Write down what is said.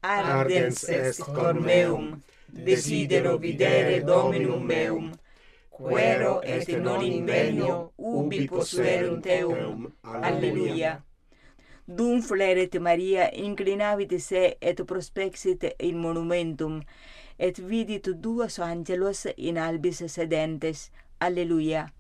ardens est cor meum, desidero videre Dominum meum, quero et non inveno ubi possuerunt eum. Alleluia. Dum fleret Maria, inclinavit se et prospexit in monumentum, et vidit duos angelos in albis sedentes. Alleluia.